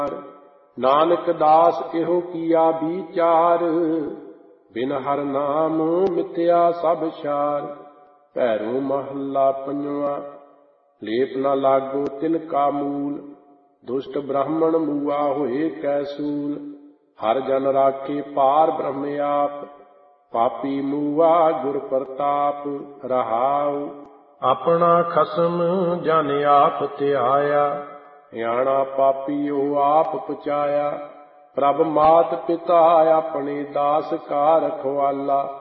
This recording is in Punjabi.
ਨਾਨਕ ਦਾਸ ਇਹੋ ਕੀਆ ਵਿਚਾਰ, ਬਿਨ ਹਰ ਨਾਮ ਮਿਥਿਆ ਸਭ ਛਾਰ। ਭੈਰੋ ਮਹੱਲਾ ਪੰਜਵਾ। ਲੇਪ ਨ ਲਾਗੋ ਤਿਨ ਕਾ ਮੂਲ, ਦੁਸ਼ਟ ਬ੍ਰਾਹਮਣ ਮੂਆ ਹੋਏ ਕੈ ਸੂਲ। ਹਰ ਜਨ ਰਾਖੇ ਪਾਰ ਬ੍ਰਹਮ ਆਪ, ਪਾਪੀ ਮੂਆ ਗੁਰ ਪ੍ਰਤਾਪ। ਰਹਾਉ ਆਪਣਾ ਖਸਮ ਜਨ ਆਪ ਧਿਆਇਆ, ਸਿਆਣਾ ਪਾਪੀ ਉਹ ਆਪ ਪਚਾਇਆ। ਪ੍ਰਭ ਮਾਤ ਪਿਤਾ ਆਪਣੇ ਦਾਸ ਕਾ ਰਖਵਾਲਾ,